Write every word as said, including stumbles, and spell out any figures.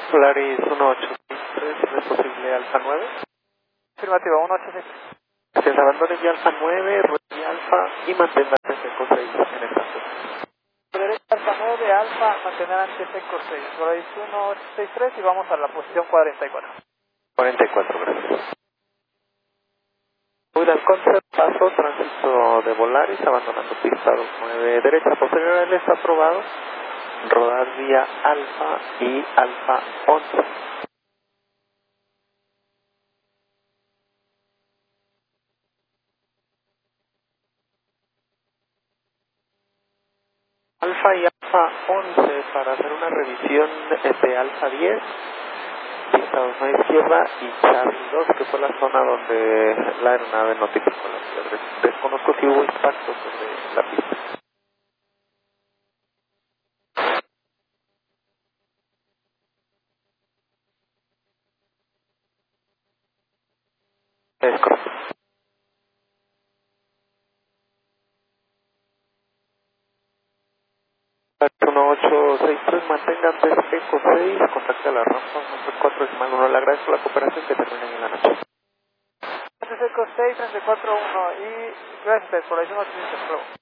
Polaris uno ocho seis tres, ¿es posible Alfa nueve? Afirmativa, uno ocho seis. Se abandone ya Alfa nueve, ruede Alfa y mantenga Seco seis en esta zona. Derecha Alfa nueve, Alfa, mantener ante Seco seis. Polaris uno ocho seis tres y vamos a la posición cuarenta y cuatro. cuarenta y cuatro, gracias. Cuidado Concept, paso, tránsito de Volaris, abandonando pista dos nueve, derecha posterior, él está aprobado. Rodar vía Alfa y Alfa once. Alfa y Alfa once para hacer una revisión de Alfa diez, pista dos nueve izquierda y Charlie dos, que fue la zona donde la aeronave notificó la ciudad. Desconozco si hubo impacto sobre la pista. Es correcto. uno ocho seis tres, mantenga Seco seis, contacte a la rampa uno tres cuatro decimal uno. Le agradezco la cooperación, que termine en la noche. Seco seis, treinta y cuatro uno y gracias, Polaris uno ocho seis tres.